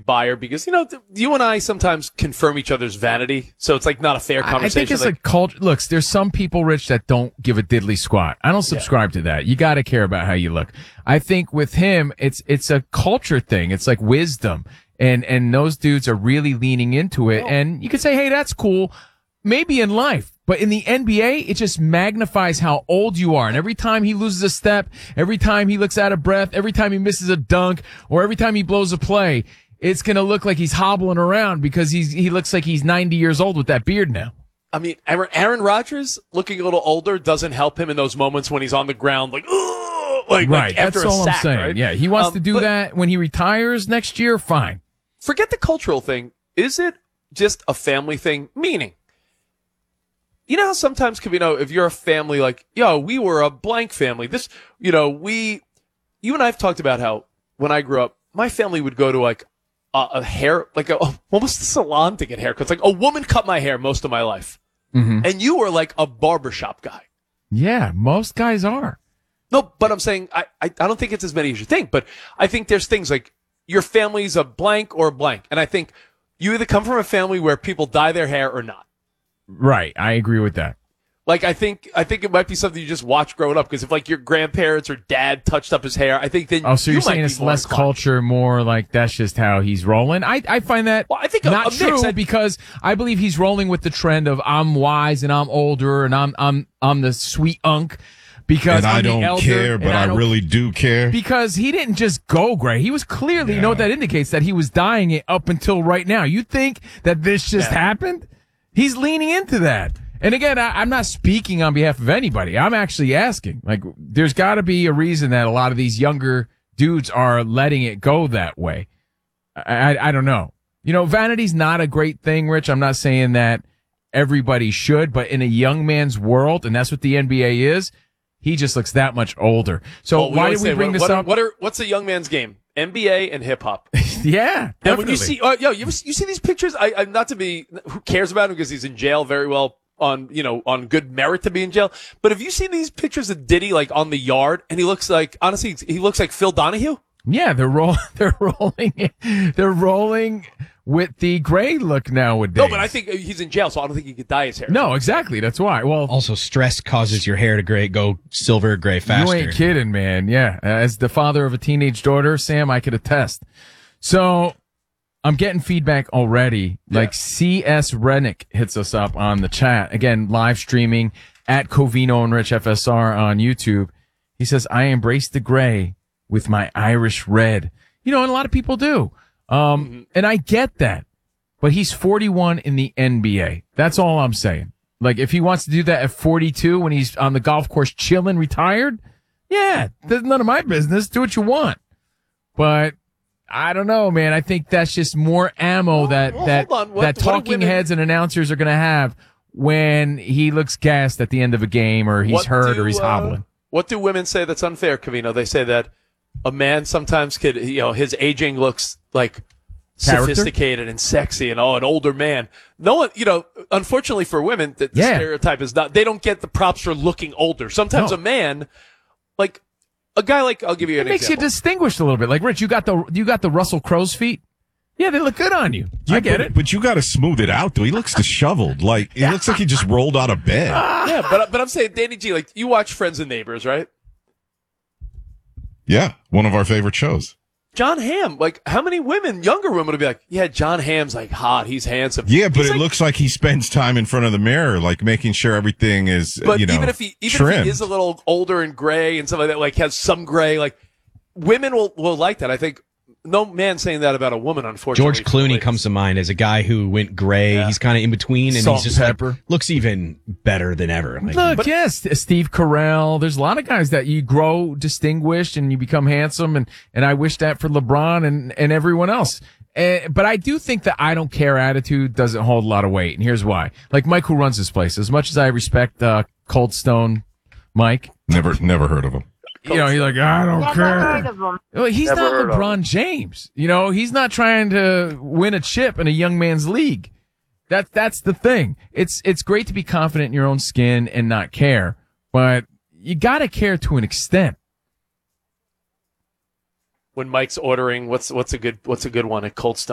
buyer because, you and I sometimes confirm each other's vanity. So it's like not a fair conversation. I think it's like culture. Look, there's some people, Rich, that don't give a diddly squat. I don't subscribe to that. You got to care about how you look. I think with him, it's a culture thing. It's like wisdom. And those dudes are really leaning into it. And you could say, hey, that's cool. Maybe in life. But in the NBA, it just magnifies how old you are. And every time he loses a step, every time he looks out of breath, every time he misses a dunk, or every time he blows a play, it's going to look like he's hobbling around because he looks like he's 90 years old with that beard now. I mean, Aaron Rodgers looking a little older doesn't help him in those moments when he's on the ground like, ugh, like after that's all a sack, I'm saying. right? Yeah, he wants to do that when he retires next year, fine. Forget the cultural thing. Is it just a family thing? Meaning, you know how sometimes, if you're a family like, we were a blank family. This, you and I have talked about how when I grew up, my family would go to like a hair, like almost a salon to get haircuts. Like a woman cut my hair most of my life. Mm-hmm. And you were like a barbershop guy. Yeah, most guys are. No, but I'm saying, I don't think it's as many as you think, but I think there's things like your family's a blank or a blank. And I think you either come from a family where people dye their hair or not. Right. I agree with that. Like, I think it might be something you just watch growing up, because if like your grandparents or dad touched up his hair, I think then so you're saying it's less culture, more like that's just how he's rolling. I find that I think not true because I believe he's rolling with the trend of I'm wise and I'm older and I'm the sweet unk. Because I don't care, but I really do care. Because he didn't just go gray. He was clearly, you know what that indicates? That he was dyeing it up until right now. You think that this just happened? He's leaning into that. And again, I'm not speaking on behalf of anybody. I'm actually asking. Like, there's got to be a reason that a lot of these younger dudes are letting it go that way. I don't know. Vanity's not a great thing, Rich. I'm not saying that everybody should, but in a young man's world, and that's what the NBA is, he just looks that much older. So why did we bring this up? What's a young man's game? NBA and hip hop. Yeah, definitely. And when you see, you see these pictures? I not to be, who cares about him because he's in jail very well on good merit to be in jail. But have you seen these pictures of Diddy like on the yard? And he looks like, honestly, he looks like Phil Donahue. Yeah, they're rolling with the gray look nowadays. No, but I think he's in jail, so I don't think he could dye his hair. No, exactly. That's why. Well, also stress causes your hair to go silver gray faster. You ain't kidding, man. Yeah. As the father of a teenage daughter, Sam, I could attest. So I'm getting feedback already. Yeah. Like C.S. Rennick hits us up on the chat. Again, live streaming at Covino and Rich FSR on YouTube. He says, I embrace the gray with my Irish red. And a lot of people do. And I get that, but he's 41 in the NBA. That's all I'm saying. Like, if he wants to do that at 42 when he's on the golf course chilling, retired, yeah, that's none of my business. Do what you want. But I don't know, man. I think that's just more ammo that talking heads and announcers are going to have when he looks gassed at the end of a game or he's hurt or he's hobbling. What do women say that's unfair, Covino? They say that a man sometimes could, his aging looks like sophisticated and sexy and an older man. No one, unfortunately for women, the stereotype is not, they don't get the props for looking older. Sometimes a man, like a guy like, I'll give you an example. It makes you distinguished a little bit. Like, Rich, you got the Russell Crowe's feet. Yeah, they look good on you. I get it. But you got to smooth it out, though. He looks disheveled. Like, it looks like he just rolled out of bed. Yeah, but I'm saying, Danny G, like, you watch Friends and Neighbors, right? Yeah, one of our favorite shows. John Hamm, like, how many younger women would be like, yeah, John Hamm's like hot, he's handsome. Yeah, but it looks like he spends time in front of the mirror, like making sure everything is, even if he is a little older and gray and stuff like that, like has some gray, like, women will like that. I think no man saying that about a woman, unfortunately. George Clooney comes to mind as a guy who went gray. Yeah. He's kind of in between, and Salt he's just pepper. Looks even better than ever. Yes, Steve Carell. There's a lot of guys that you grow distinguished and you become handsome, and I wish that for LeBron and everyone else. But I do think the I don't care attitude doesn't hold a lot of weight, and here's why. Like Mike, who runs this place, as much as I respect Cold Stone Mike. Never heard of him. He's like, I don't care. Well, he's not LeBron James. He's not trying to win a chip in a young man's league. That's the thing. It's great to be confident in your own skin and not care, but you gotta care to an extent. When Mike's ordering, what's a good one at Cold Stone?